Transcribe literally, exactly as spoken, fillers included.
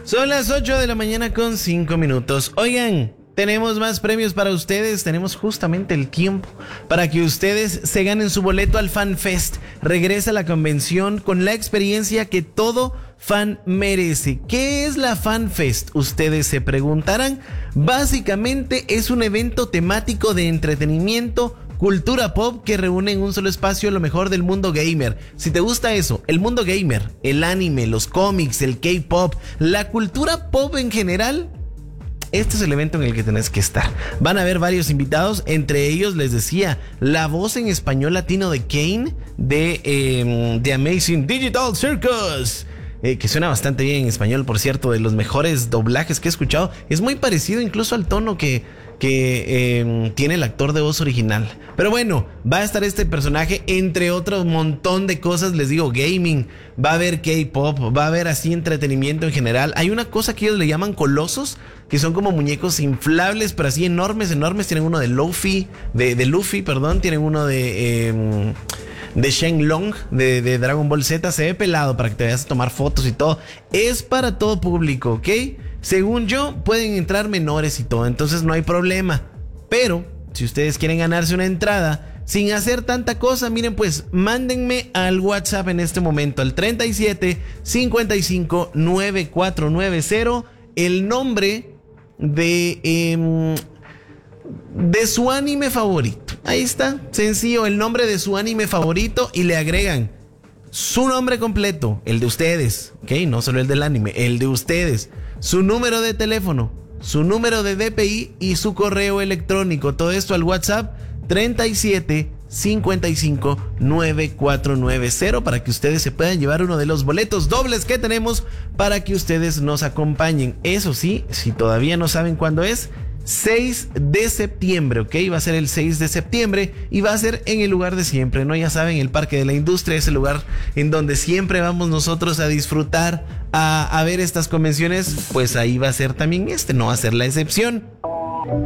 Son las ocho de la mañana con cinco minutos. Oigan, tenemos más premios para ustedes. Tenemos justamente el tiempo para que ustedes se ganen su boleto al FanFest. Regresa a la convención con la experiencia que todo fan merece. ¿Qué es la FanFest? Ustedes se preguntarán. Básicamente es un evento temático de entretenimiento, cultura pop que reúne en un solo espacio lo mejor del mundo gamer. Si te gusta eso, el mundo gamer, el anime, los cómics, el K-pop, la cultura pop en general, este es el evento en el que tenés que estar. Van a haber varios invitados, entre ellos les decía, la voz en español latino de Kane de eh, The Amazing Digital Circus. Eh, que suena bastante bien en español, por cierto, de los mejores doblajes que he escuchado. Es muy parecido incluso al tono que, que eh, tiene el actor de voz original. Pero bueno, va a estar este personaje, entre otro montón de cosas. Les digo, gaming, va a haber K-pop, va a haber así entretenimiento en general. Hay una cosa que ellos le llaman colosos, que son como muñecos inflables, pero así enormes, enormes. Tienen uno de Luffy, de, de Luffy, perdón. Tienen uno de... Eh, de Shenlong, de, de Dragon Ball Z. Se ve pelado para que te vayas a tomar fotos y todo. Es para todo público, ¿ok? Según yo, pueden entrar menores y todo, entonces no hay problema. Pero, si ustedes quieren ganarse una entrada sin hacer tanta cosa, miren pues, mándenme al WhatsApp en este momento, al treinta y siete, cincuenta y cinco, noventa y cuatro noventa, el nombre de... Eh, de su anime favorito. Ahí está, sencillo, el nombre de su anime favorito y le agregan su nombre completo, el de ustedes, ok, no solo el del anime, el de ustedes, su número de teléfono, su número de D P I y su correo electrónico. Todo esto al WhatsApp treinta y siete, cincuenta y cinco, noventa y cuatro noventa para que ustedes se puedan llevar uno de los boletos dobles que tenemos para que ustedes nos acompañen. Eso sí, si todavía no saben cuándo es, seis de septiembre, ok, va a ser el seis de septiembre y va a ser en el lugar de siempre, ¿no? Ya saben, el Parque de la Industria es el lugar en donde siempre vamos nosotros a disfrutar, a, a ver estas convenciones. Pues ahí va a ser también este, no va a ser la excepción.